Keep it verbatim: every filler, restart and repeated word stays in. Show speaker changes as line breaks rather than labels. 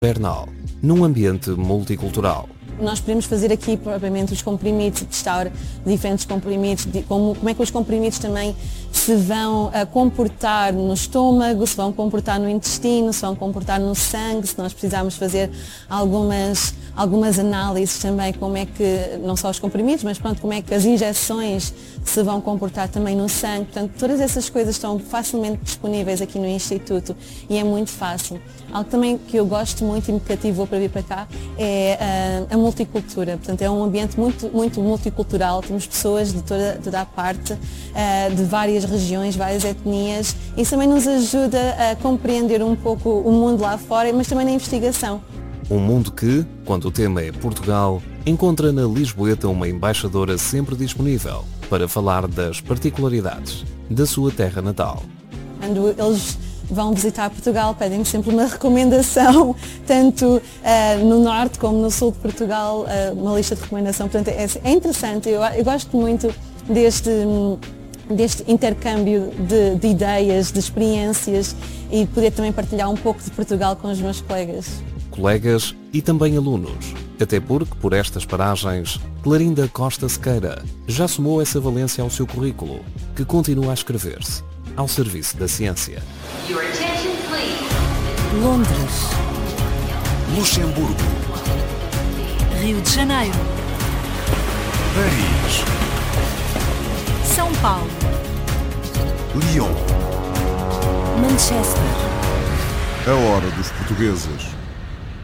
Bernal, num ambiente multicultural.
Nós podemos fazer aqui propriamente os comprimidos, testar diferentes comprimidos, de como, como é que os comprimidos também se vão uh, comportar no estômago, se vão comportar no intestino, se vão comportar no sangue, se nós precisarmos fazer algumas, algumas análises também, como é que, não só os comprimidos, mas pronto, como é que as injeções se vão comportar também no sangue. Portanto, todas essas coisas estão facilmente disponíveis aqui no Instituto e é muito fácil. Algo também que eu gosto muito e me cativou para vir para cá é uh, a multicultura. Portanto, é um ambiente muito, muito multicultural. Temos pessoas de toda, toda a parte, uh, de várias regiões, várias etnias. Isso também nos ajuda a compreender um pouco o mundo lá fora, mas também na investigação.
Um mundo que, quando o tema é Portugal, encontra na Lisboeta uma embaixadora sempre disponível para falar das particularidades da sua terra natal.
Quando eles vão visitar Portugal, pedem-me sempre uma recomendação, tanto uh, no norte como no sul de Portugal, uh, uma lista de recomendação. Portanto, é, é interessante, eu, eu gosto muito deste, deste intercâmbio de, de ideias, de experiências e poder também partilhar um pouco de Portugal com os meus colegas.
Colegas e também alunos, até porque, por estas paragens, Clarinda Costa Sequeira já somou essa valência ao seu currículo, que continua a escrever-se ao serviço da ciência.
Londres,
Luxemburgo,
Rio de Janeiro,
Paris,
São Paulo,
Lyon.
Manchester.
A hora dos portugueses.